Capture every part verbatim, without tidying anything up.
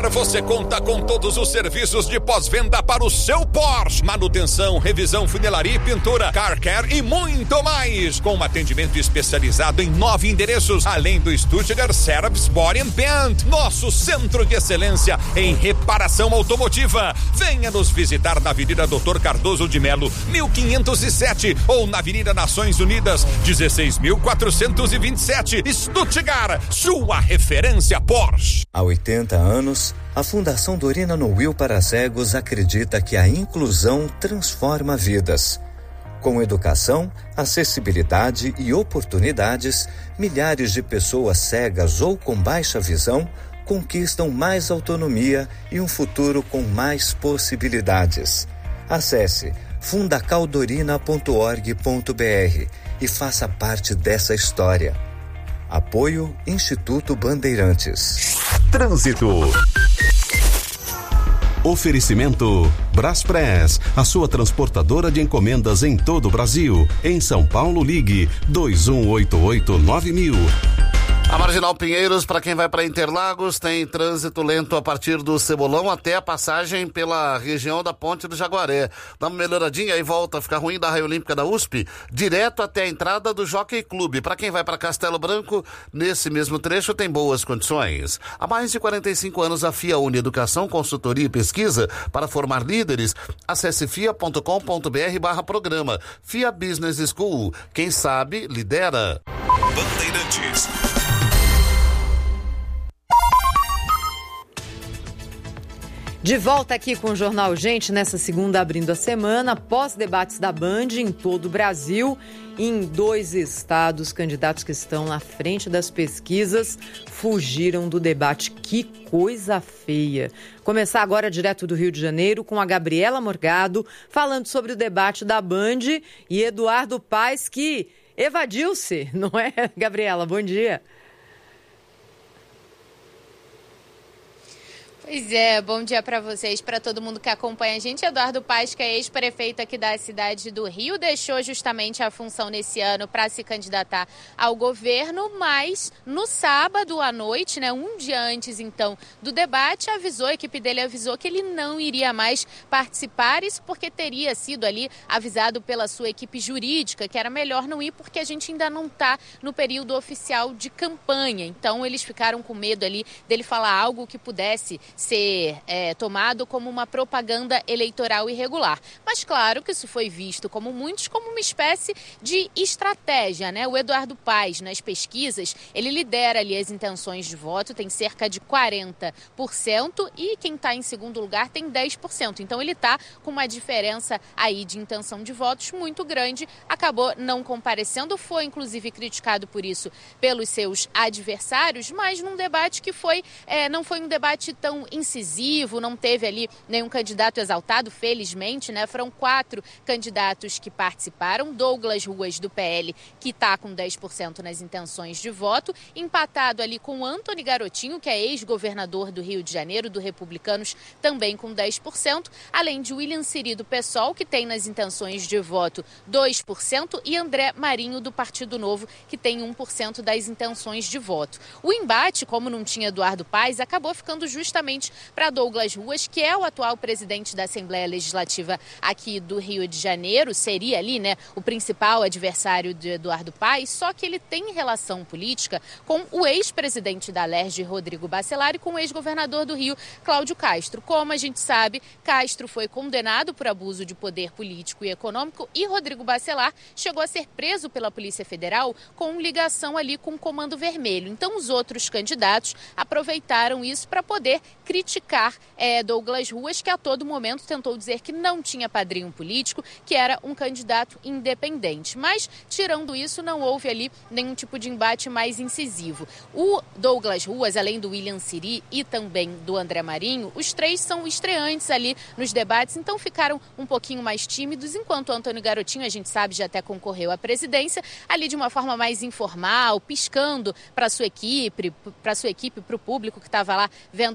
você conta com todos os serviços de pós-venda para o seu Porsche. Manutenção, revisão, funilaria e pintura, car care e muito mais. Com um atendimento especializado em nove endereços, além do Stuttgart Service Body and Paint. Nosso centro de excelência em reparação automotiva. Venha nos visitar na Avenida Doutor Cardoso de Melo, mil quinhentos e sete, ou na Avenida Nações Unidas, dezesseis mil quatrocentos e vinte e sete, Stuttgart, sua referência Porsche. Há oitenta anos, a Fundação Dorina Noil para Cegos acredita que a inclusão transforma vidas. Com educação, acessibilidade e oportunidades, milhares de pessoas cegas ou com baixa visão conquistam mais autonomia e um futuro com mais possibilidades. Acesse fundacaldorina ponto org ponto br e faça parte dessa história. Apoio Instituto Bandeirantes. Trânsito. Oferecimento Braspress, a sua transportadora de encomendas em todo o Brasil. Em São Paulo, ligue dois um oito oito nove mil. A Marginal Pinheiros, para quem vai para Interlagos, tem trânsito lento a partir do Cebolão até a passagem pela região da Ponte do Jaguaré. Dá uma melhoradinha e volta a ficar ruim da Raia Olímpica da U S P, direto até a entrada do Jockey Clube. Para quem vai para Castelo Branco, nesse mesmo trecho tem boas condições. Há mais de quarenta e cinco anos, a FIA une Educação, Consultoria e Pesquisa para formar líderes. Acesse fia ponto com ponto br barra programa. FIA Business School. Quem sabe, lidera. Bandeirantes. De volta aqui com o Jornal Gente, nessa segunda abrindo a semana, pós-debates da Band em todo o Brasil. Em dois estados, candidatos que estão na frente das pesquisas fugiram do debate. Que coisa feia. Começar agora direto do Rio de Janeiro com a Gabriela Morgado, falando sobre o debate da Band, e Eduardo Paes, que evadiu-se, não é, Gabriela? Bom dia. Pois é, bom dia para vocês, para todo mundo que acompanha a gente. Eduardo Paes, que é ex-prefeito aqui da cidade do Rio, deixou justamente a função nesse ano para se candidatar ao governo, mas no sábado à noite, né, um dia antes então do debate, avisou, a equipe dele avisou que ele não iria mais participar, isso porque teria sido ali avisado pela sua equipe jurídica que era melhor não ir porque a gente ainda não está no período oficial de campanha. Então eles ficaram com medo ali dele falar algo que pudesse ser é, tomado como uma propaganda eleitoral irregular. Mas claro que isso foi visto como muitos como uma espécie de estratégia, né? O Eduardo Paes, nas pesquisas, ele lidera ali as intenções de voto, tem cerca de quarenta por cento e quem está em segundo lugar tem dez por cento. Então ele está com uma diferença aí de intenção de votos muito grande, acabou não comparecendo, foi inclusive criticado por isso pelos seus adversários, mas num debate que foi, é, não foi um debate tão incisivo, não teve ali nenhum candidato exaltado, felizmente, né? Foram quatro candidatos que participaram. Douglas Ruas, do P L, que está com dez por cento nas intenções de voto, empatado ali com Antony Garotinho, que é ex-governador do Rio de Janeiro, do Republicanos, também com dez por cento, além de William Siri, do PSOL, que tem nas intenções de voto dois por cento, e André Marinho, do Partido Novo, que tem um por cento das intenções de voto. O embate, como não tinha Eduardo Paes, acabou ficando justamente para Douglas Ruas, que é o atual presidente da Assembleia Legislativa aqui do Rio de Janeiro, seria ali, né, o principal adversário de Eduardo Paes, só que ele tem relação política com o ex-presidente da Alerj, Rodrigo Bacelar, e com o ex-governador do Rio, Cláudio Castro. Como a gente sabe, Castro foi condenado por abuso de poder político e econômico e Rodrigo Bacelar chegou a ser preso pela Polícia Federal com ligação ali com o Comando Vermelho. Então os outros candidatos aproveitaram isso para poder criticar é, Douglas Ruas, que a todo momento tentou dizer que não tinha padrinho político, que era um candidato independente. Mas, tirando isso, não houve ali nenhum tipo de embate mais incisivo. O Douglas Ruas, além do William Siri e também do André Marinho, os três são estreantes ali nos debates, então ficaram um pouquinho mais tímidos, enquanto o Antony Garotinho, a gente sabe, já até concorreu à presidência, ali de uma forma mais informal, piscando para sua equipe, para sua equipe, para o público que estava lá vendo o debate,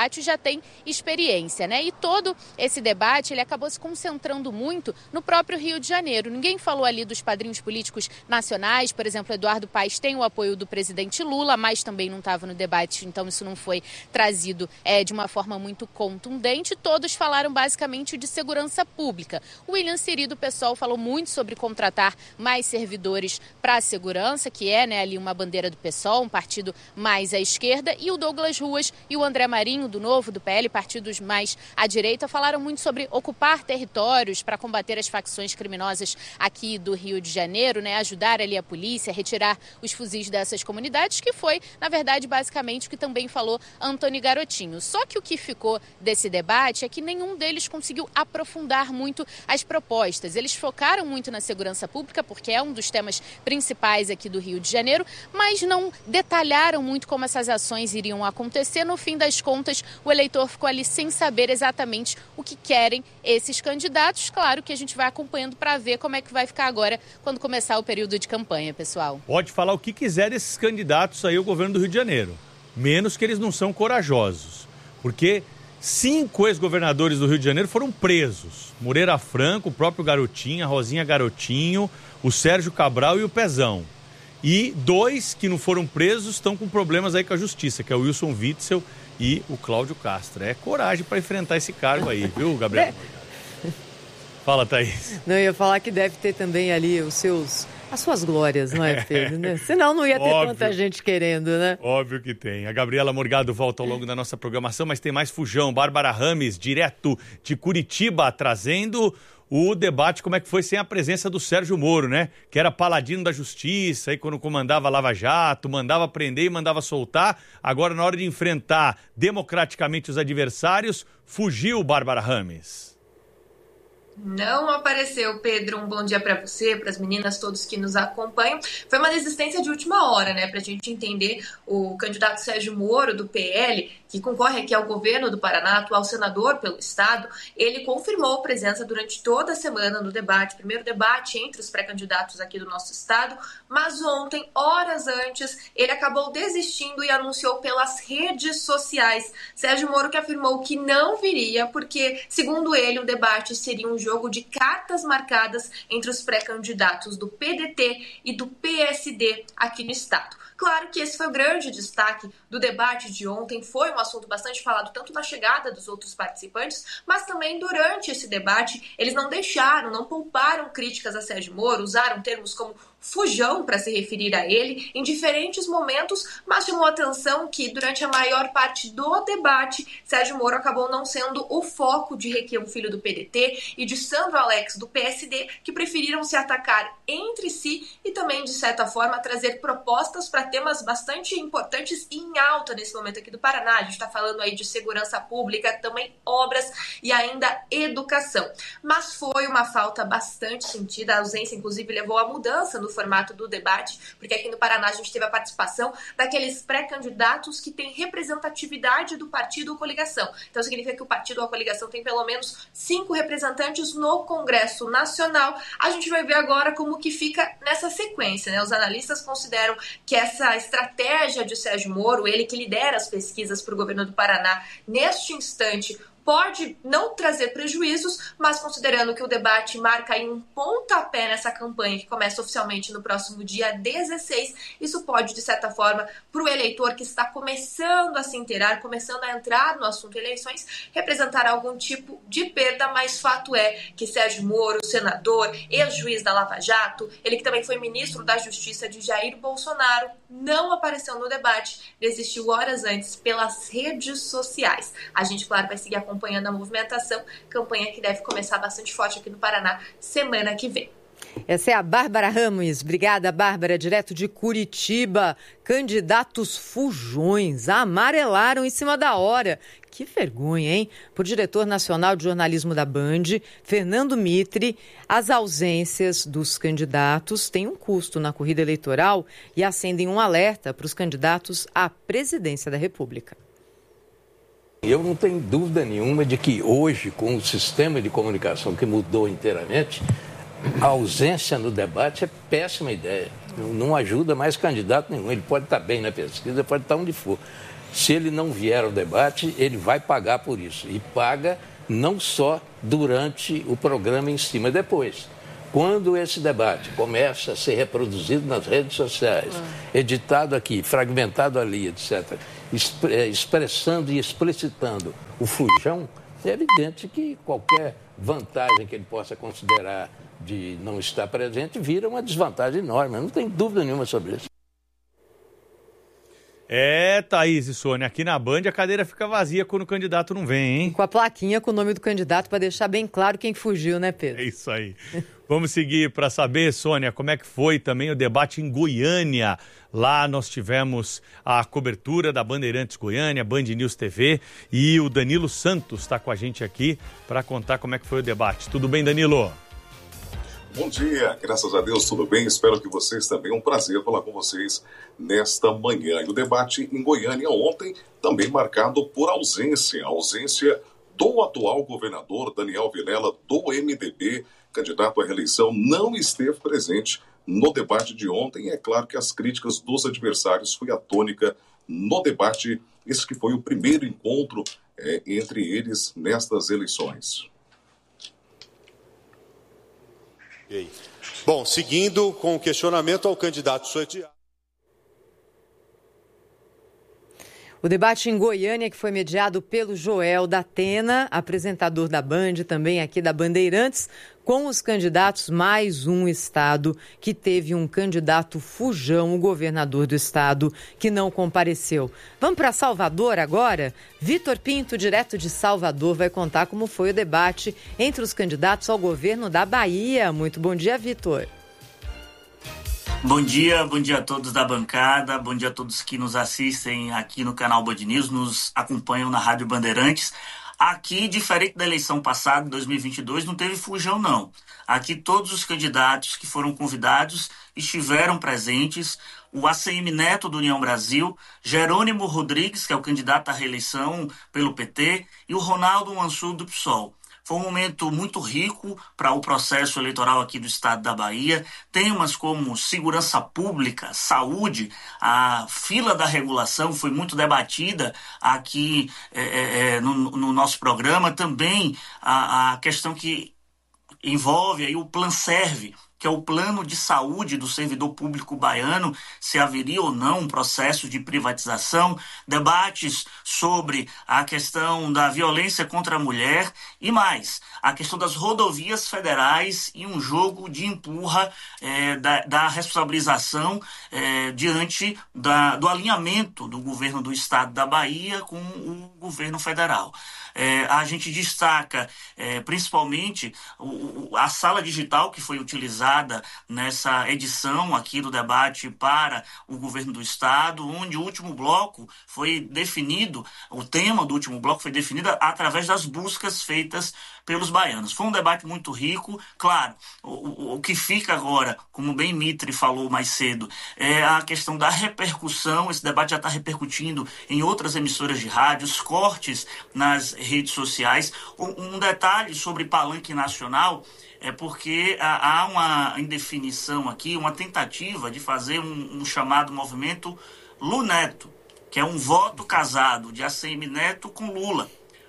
debate já tem experiência, né? E todo esse debate, ele acabou se concentrando muito no próprio Rio de Janeiro. Ninguém falou ali dos padrinhos políticos nacionais, por exemplo, Eduardo Paes tem o apoio do presidente Lula, mas também não estava no debate, então isso não foi trazido é, de uma forma muito contundente. Todos falaram basicamente de segurança pública. O William Siri do PSOL falou muito sobre contratar mais servidores para a segurança, que é né, ali uma bandeira do PSOL, um partido mais à esquerda, e o Douglas Ruas e o André Marinho, do Novo, do P L, partidos mais à direita, falaram muito sobre ocupar territórios para combater as facções criminosas aqui do Rio de Janeiro, né, ajudar ali a polícia, retirar os fuzis dessas comunidades, que foi, na verdade, basicamente o que também falou Antônio Garotinho. Só que o que ficou desse debate é que nenhum deles conseguiu aprofundar muito as propostas. Eles focaram muito na segurança pública, porque é um dos temas principais aqui do Rio de Janeiro, mas não detalharam muito como essas ações iriam acontecer. No fim das contas, o eleitor ficou ali sem saber exatamente o que querem esses candidatos. Claro que a gente vai acompanhando para ver como é que vai ficar agora quando começar o período de campanha, pessoal. Pode falar o que quiser desses candidatos aí ao governo do Rio de Janeiro, menos que eles não são corajosos, porque cinco ex-governadores do Rio de Janeiro foram presos. Moreira Franco, o próprio Garotinho, a Rosinha Garotinho, o Sérgio Cabral e o Pezão. E dois que não foram presos estão com problemas aí com a justiça, que é o Wilson Witzel e o Cláudio Castro. É coragem para enfrentar esse cargo aí, viu, Gabriel? Fala, Thaís. Não, eu ia falar que deve ter também ali os seus, as suas glórias, não é, Pedro? Né? Senão não ia ter Óbvio. tanta gente querendo, né? Óbvio que tem. A Gabriela Morgado volta ao longo da nossa programação, mas tem mais fujão. Bárbara Rames, direto de Curitiba, trazendo o debate, como é que foi sem a presença do Sérgio Moro, né? Que era paladino da justiça, aí quando comandava Lava Jato, mandava prender e mandava soltar. Agora, na hora de enfrentar democraticamente os adversários, fugiu Bárbara Rames. Não apareceu, Pedro. Um bom dia para você, para as meninas, todos que nos acompanham. Foi uma desistência de última hora, né? Para a gente entender, o candidato Sérgio Moro, do P L, que concorre aqui ao governo do Paraná, atual senador pelo estado, ele confirmou presença durante toda a semana no debate, primeiro debate entre os pré-candidatos aqui do nosso estado, mas ontem, horas antes, ele acabou desistindo e anunciou pelas redes sociais. Sérgio Moro que afirmou que não viria porque, segundo ele, o debate seria um jogo de cartas marcadas entre os pré-candidatos do P D T e do P S D aqui no estado. Claro que esse foi o grande destaque do debate de ontem, foi um assunto bastante falado tanto na chegada dos outros participantes, mas também durante esse debate eles não deixaram, não pouparam críticas a Sérgio Moro, usaram termos como fujão para se referir a ele em diferentes momentos, mas chamou a atenção que durante a maior parte do debate, Sérgio Moro acabou não sendo o foco de Requião Filho do P D T e de Sandro Alex do P S D, que preferiram se atacar entre si e também, de certa forma, trazer propostas para temas bastante importantes e em alta nesse momento aqui do Paraná. A gente está falando aí de segurança pública, também obras e ainda educação. Mas foi uma falta bastante sentida, a ausência inclusive levou à mudança no formato do debate, porque aqui no Paraná a gente teve a participação daqueles pré-candidatos que têm representatividade do partido ou coligação. Então significa que o partido ou a coligação tem pelo menos cinco representantes no Congresso Nacional. A gente vai ver agora como que fica nessa sequência, né? Os analistas consideram que essa estratégia de Sérgio Moro, ele que lidera as pesquisas para o governo do Paraná, neste instante, pode não trazer prejuízos, mas considerando que o debate marca aí um pontapé nessa campanha que começa oficialmente no próximo dia dezesseis, isso pode, de certa forma, para o eleitor que está começando a se inteirar, começando a entrar no assunto eleições, representar algum tipo de perda, mas fato é que Sérgio Moro, senador, ex-juiz da Lava Jato, ele que também foi ministro da Justiça de Jair Bolsonaro, não apareceu no debate, desistiu horas antes pelas redes sociais. A gente, claro, vai seguir acompanhando acompanhando a movimentação, campanha que deve começar bastante forte aqui no Paraná semana que vem. Essa é a Bárbara Ramos. Obrigada, Bárbara, direto de Curitiba. Candidatos fujões amarelaram em cima da hora. Que vergonha, hein? Por diretor nacional de jornalismo da Band, Fernando Mitre, as ausências dos candidatos têm um custo na corrida eleitoral e acendem um alerta para os candidatos à presidência da República. Eu não tenho dúvida nenhuma de que hoje, com o sistema de comunicação que mudou inteiramente, a ausência no debate é péssima ideia. Não ajuda mais candidato nenhum. Ele pode estar bem na pesquisa, pode estar onde for. Se ele não vier ao debate, ele vai pagar por isso. E paga não só durante o programa em si, mas depois. Quando esse debate começa a ser reproduzido nas redes sociais, editado aqui, fragmentado ali, etcétera, expressando e explicitando o fujão, é evidente que qualquer vantagem que ele possa considerar de não estar presente vira uma desvantagem enorme. Eu não tenho dúvida nenhuma sobre isso. É, Thaís e Sônia, aqui na Band a cadeira fica vazia quando o candidato não vem, hein? Com a plaquinha com o nome do candidato para deixar bem claro quem fugiu, né, Pedro? É isso aí. Vamos seguir para saber, Sônia, como é que foi também o debate em Goiânia. Lá nós tivemos a cobertura da Bandeirantes Goiânia, Band News T V, e o Danilo Santos está com a gente aqui para contar como é que foi o debate. Tudo bem, Danilo? Bom dia, graças a Deus, tudo bem? Espero que vocês também. É um prazer falar com vocês nesta manhã. E o debate em Goiânia ontem também marcado por ausência, ausência do atual governador Daniel Vilela, do M D B, candidato à reeleição, não esteve presente no debate de ontem. É claro que as críticas dos adversários foi a tônica no debate, esse que foi o primeiro encontro é, entre eles nestas eleições. Bom, seguindo com o questionamento ao candidato sorteado. O debate em Goiânia, que foi mediado pelo Joel da Atena, apresentador da Band, também aqui da Bandeirantes, com os candidatos, mais um estado que teve um candidato fujão, o governador do estado, que não compareceu. Vamos para Salvador agora? Vitor Pinto, direto de Salvador, vai contar como foi o debate entre os candidatos ao governo da Bahia. Muito bom dia, Vitor. Bom dia, bom dia a todos da bancada, bom dia a todos que nos assistem aqui no canal Band News, nos acompanham na Rádio Bandeirantes. Aqui, diferente da eleição passada, dois mil e vinte e dois, não teve fujão, não. Aqui todos os candidatos que foram convidados estiveram presentes. O A C M Neto, do União Brasil, Jerônimo Rodrigues, que é o candidato à reeleição pelo P T, e o Ronaldo Mansur, do P SOL. Foi um momento muito rico para o processo eleitoral aqui do estado da Bahia. Temas como segurança pública, saúde, a fila da regulação foi muito debatida aqui é, é, no, no nosso programa. Também a, a questão que envolve aí o Planserve, que é o plano de saúde do servidor público baiano, se haveria ou não um processo de privatização, debates sobre a questão da violência contra a mulher e mais, a questão das rodovias federais e um jogo de empurra é, da, da responsabilização é, diante da, do alinhamento do governo do estado da Bahia com o governo federal. É, a gente destaca é, principalmente o, a sala digital que foi utilizada nessa edição aqui do debate para o governo do estado, onde o último bloco foi definido, o tema do último bloco foi definido através das buscas feitas pelos baianos. Foi um debate muito rico, claro, o, o, o que fica agora, como bem Mitre falou mais cedo, é a questão da repercussão. Esse debate já está repercutindo em outras emissoras de rádio, os cortes nas redes sociais. Um, um detalhe sobre palanque nacional é porque há uma indefinição aqui, uma tentativa de fazer um, um chamado movimento Luneto, que é um voto casado de A C M Neto com Lula.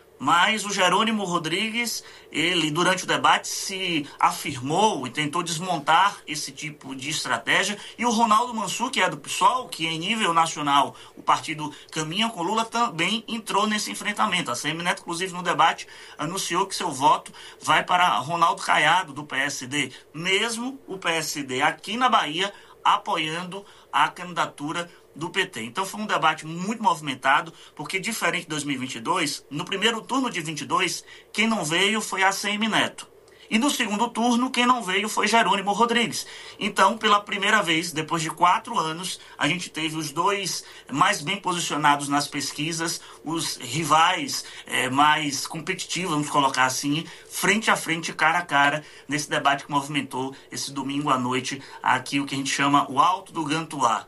Mas o Jerônimo Rodrigues, ele durante o debate se afirmou e tentou desmontar esse tipo de estratégia. E o Ronaldo Mansur, que é do P SOL, que em nível nacional o partido caminha com Lula, também entrou nesse enfrentamento. A A C M Neto, inclusive, no debate, anunciou que seu voto vai para Ronaldo Caiado, do P S D. Mesmo o P S D aqui na Bahia apoiando a candidatura do P T. Então foi um debate muito movimentado, porque diferente de dois mil e vinte e dois, no primeiro turno de vinte e dois, quem não veio foi a A C M Neto. E no segundo turno, quem não veio foi Jerônimo Rodrigues. Então, pela primeira vez, depois de quatro anos, a gente teve os dois mais bem posicionados nas pesquisas, os rivais é, mais competitivos, vamos colocar assim, frente a frente, cara a cara, nesse debate que movimentou esse domingo à noite, aqui o que a gente chama o Alto do Gantuá.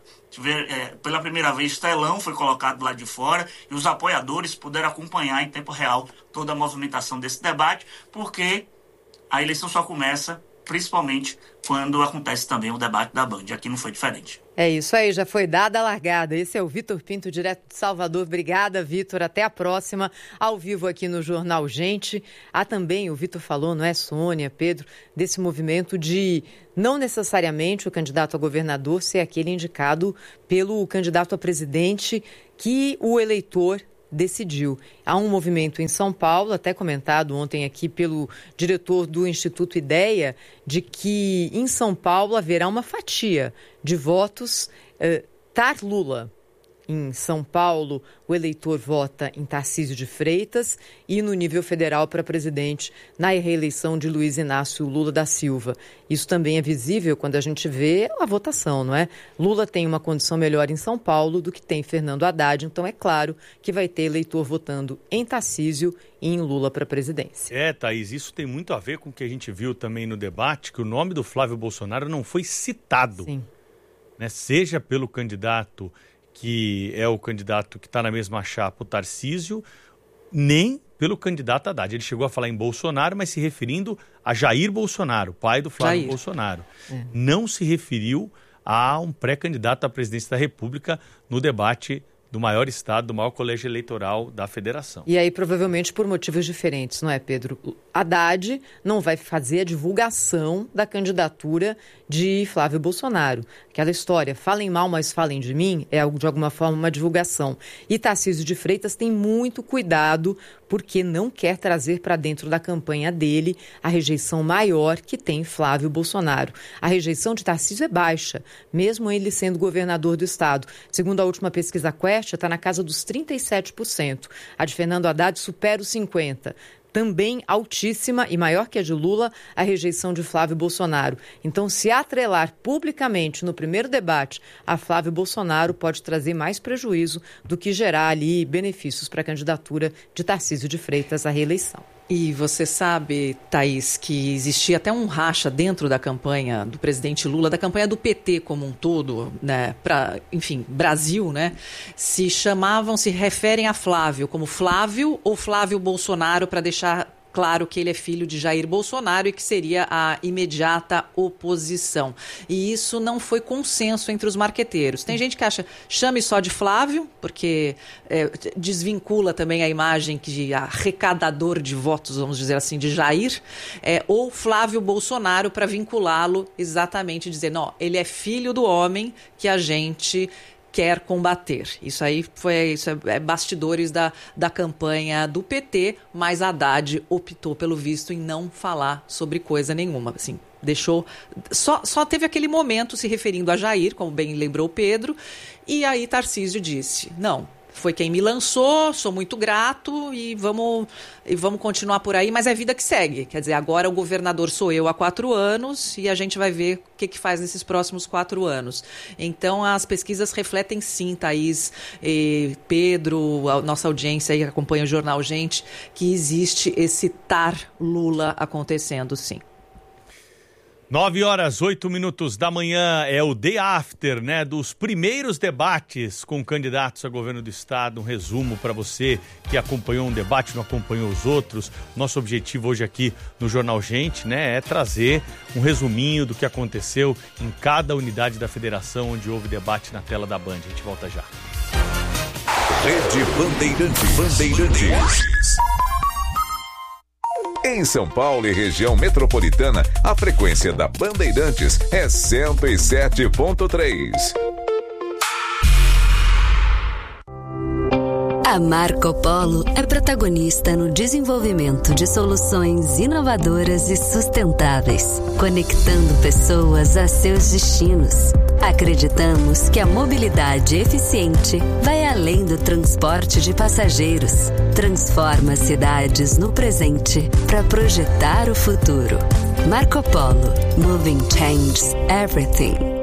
É, pela primeira vez, telão foi colocado lá de fora e os apoiadores puderam acompanhar em tempo real toda a movimentação desse debate, porque a eleição só começa principalmente quando acontece também o debate da Band. Aqui não foi diferente. É isso aí, já foi dada a largada. Esse é o Vitor Pinto, direto de Salvador. Obrigada, Vitor. Até a próxima, ao vivo aqui no Jornal Gente. Há também, o Vitor falou, não é, Sônia, Pedro, desse movimento de não necessariamente o candidato a governador ser aquele indicado pelo candidato a presidente que o eleitor decidiu. Há um movimento em São Paulo, até comentado ontem aqui pelo diretor do Instituto Ideia, de que em São Paulo haverá uma fatia de votos eh, Tar Lula. Em São Paulo, o eleitor vota em Tarcísio de Freitas e no nível federal para presidente na reeleição de Luiz Inácio Lula da Silva. Isso também é visível quando a gente vê a votação, não é? Lula tem uma condição melhor em São Paulo do que tem Fernando Haddad, então é claro que vai ter eleitor votando em Tarcísio e em Lula para a presidência. É, Thaís, isso tem muito a ver com o que a gente viu também no debate, que o nome do Flávio Bolsonaro não foi citado. Sim. Né? Seja pelo candidato que é o candidato que está na mesma chapa, o Tarcísio, nem pelo candidato Haddad. Ele chegou a falar em Bolsonaro, mas se referindo a Jair Bolsonaro, pai do Flávio Jair. Bolsonaro. É. Não se referiu a um pré-candidato à presidência da República no debate do maior estado, do maior colégio eleitoral da federação. E aí, provavelmente, por motivos diferentes, não é, Pedro? Haddad não vai fazer a divulgação da candidatura de Flávio Bolsonaro. Aquela história, falem mal, mas falem de mim, é de alguma forma uma divulgação. E Tarcísio de Freitas tem muito cuidado porque não quer trazer para dentro da campanha dele a rejeição maior que tem Flávio Bolsonaro. A rejeição de Tarcísio é baixa, mesmo ele sendo governador do estado. Segundo a última pesquisa Quest, está na casa dos trinta e sete por cento. A de Fernando Haddad supera os cinquenta por cento. Também altíssima e maior que a de Lula, a rejeição de Flávio Bolsonaro. Então, se atrelar publicamente no primeiro debate a Flávio Bolsonaro pode trazer mais prejuízo do que gerar ali benefícios para a candidatura de Tarcísio de Freitas à reeleição. E você sabe, Thaís, que existia até um racha dentro da campanha do presidente Lula, da campanha do P T como um todo, né, para, enfim, Brasil, né? Se chamavam, se referem a Flávio como Flávio ou Flávio Bolsonaro, para deixar claro que ele é filho de Jair Bolsonaro e que seria a imediata oposição. E isso não foi consenso entre os marqueteiros. Tem gente que acha, chame só de Flávio, porque é, desvincula também a imagem de arrecadador de votos, vamos dizer assim, de Jair, é, ou Flávio Bolsonaro, para vinculá-lo exatamente, dizer, não, ele é filho do homem que a gente quer combater. Isso aí foi isso é, bastidores da, da campanha do P T, mas Haddad optou, pelo visto, em não falar sobre coisa nenhuma. Assim, deixou. Só, só teve aquele momento se referindo a Jair, como bem lembrou Pedro, e aí Tarcísio disse: não. Foi quem me lançou, sou muito grato e vamos, e vamos continuar por aí, mas é vida que segue. Quer dizer, agora o governador sou eu há quatro anos e a gente vai ver o que, que faz nesses próximos quatro anos. Então, as pesquisas refletem sim, Thaís, e Pedro, a nossa audiência aí que acompanha o Jornal Gente, que existe esse tar Lula acontecendo, sim. Nove horas, oito minutos da manhã, é o day after, né, dos primeiros debates com candidatos a governo do estado. Um resumo para você que acompanhou um debate, não acompanhou os outros. Nosso objetivo hoje aqui no Jornal Gente, né, é trazer um resuminho do que aconteceu em cada unidade da federação onde houve debate na tela da Band. A gente volta já. Rede Bandeirantes. Bandeirantes. Em São Paulo e região metropolitana, a frequência da Bandeirantes é cento e sete ponto três. A Marco Polo é protagonista no desenvolvimento de soluções inovadoras e sustentáveis, conectando pessoas a seus destinos. Acreditamos que a mobilidade eficiente vai além do transporte de passageiros. Transforma cidades no presente para projetar o futuro. Marco Polo. Moving changes everything.